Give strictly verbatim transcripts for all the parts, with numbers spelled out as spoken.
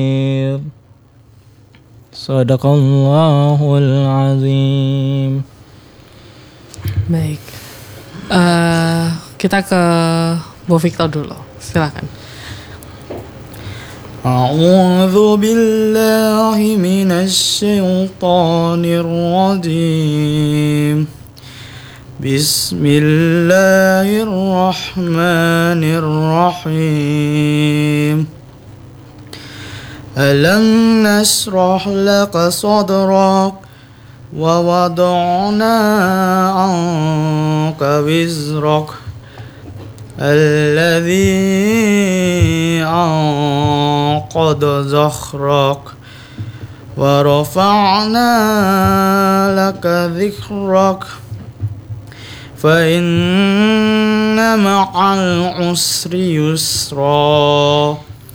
Sadaqallahul azim. Baik, uh, kita ke Bu Victor dulu, silakan. A'udzu billahi minasy syaithanir rajim. Bismillahirrahmanirrahim. Alam nashrah laka sadrak wa wada'na 'anka wizrak alladhi anqadha zakhrak wa rafa'na laka dhikrak fa inna ma'al usri yusra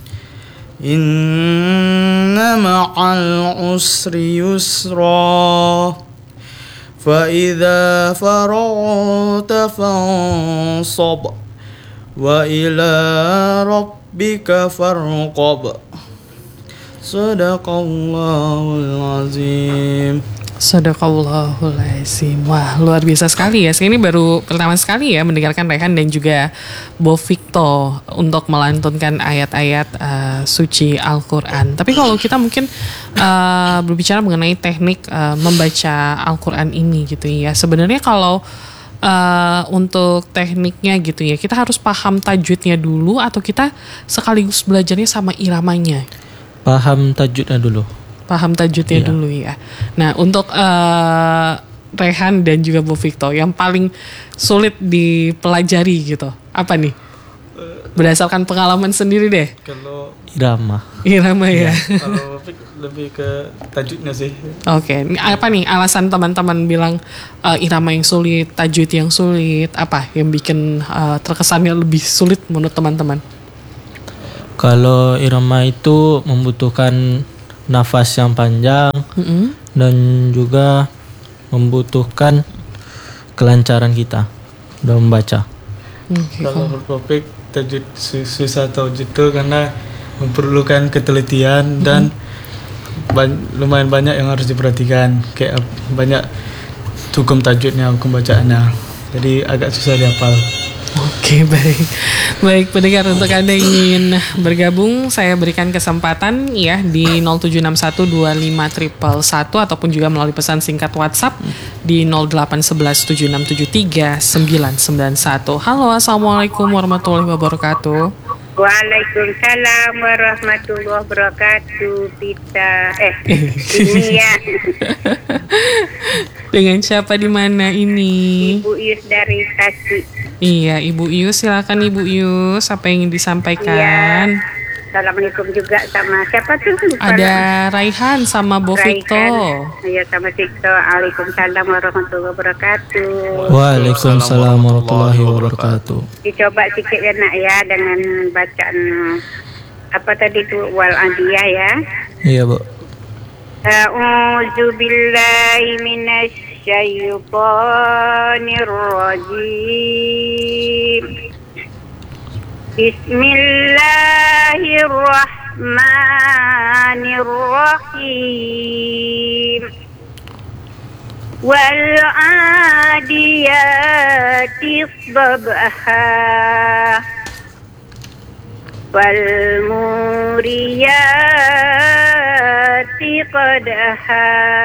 inna ma'al usri yusra fa idza faragta fansab wa ila rabbika farqab. Sadaqallahul azim. Sadaqallahul azim. Wah, luar biasa sekali ya. Ini baru pertama sekali ya mendengarkan Rehan dan juga Bo Victor untuk melantunkan ayat-ayat uh, suci Al-Quran. Tapi kalau kita mungkin uh, berbicara mengenai teknik uh, membaca Al-Quran ini gitu ya. Sebenarnya kalau uh, untuk tekniknya gitu ya, kita harus paham tajwidnya dulu atau kita sekaligus belajarnya sama iramanya? Paham tajwidnya dulu. Paham tajwidnya iya. dulu ya. Nah, untuk uh, Rehan dan juga Bu Victor, yang paling sulit dipelajari gitu, apa nih? Berdasarkan pengalaman sendiri deh. Kalau irama. Irama ya. ya. Kalau lebih ke tajwidnya sih. Oke, okay. Apa nih alasan teman-teman bilang uh, irama yang sulit, tajwid yang sulit, apa yang bikin uh, terkesannya lebih sulit menurut teman-teman? Kalau irama itu membutuhkan nafas yang panjang, mm-hmm. dan juga membutuhkan kelancaran kita dalam membaca. Okay, kalau bertopik tajwid susah tajwid itu karena memerlukan ketelitian, mm-hmm. dan ban- lumayan banyak yang harus diperhatikan, kayak banyak hukum tajwidnya, hukum bacaannya, jadi agak susah dihafal. Oke, baik. Baik, pendengar, untuk Anda yang ingin bergabung, saya berikan kesempatan ya di nol tujuh enam satu dua lima satu satu ataupun juga melalui pesan singkat WhatsApp di nol delapan satu satu tujuh enam tujuh tiga sembilan sembilan satu. Halo, assalamualaikum warahmatullahi wabarakatuh. Waalaikumsalam warahmatullahi wabarakatuh. Pita eh ini ya. Dengan siapa di mana ini? Ibu Yus dari Tasik. Iya, Ibu Yus, silakan Ibu Yus, apa yang ingin disampaikan? Iya. Assalamualaikum juga sama siapa tuh? Ada Raihan sama Bo Victor. Iya, sama Victor. Waalaikumsalam warahmatullahi wabarakatuh. Waalaikumsalam warahmatullahi wabarakatuh. Dicoba sedikit ya nak ya dengan bacaan apa tadi tuh wal adiyah ya. Iya, Bu. A'udzu billahi minasy syaithanir rajim. Bismillahirrahmanirrahim. Wal 'adiyati dhabha wal muriyati qadha